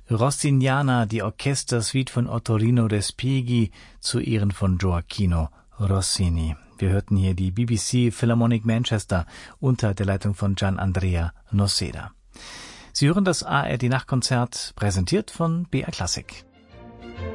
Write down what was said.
Rossiniana, die Orchestersuite von Ottorino Respighi zu Ehren von Gioacchino Rossini. Wir hörten hier die BBC Philharmonic Manchester unter der Leitung von Gian Andrea Noseda. Sie hören das ARD Nachtkonzert, präsentiert von BR Classic.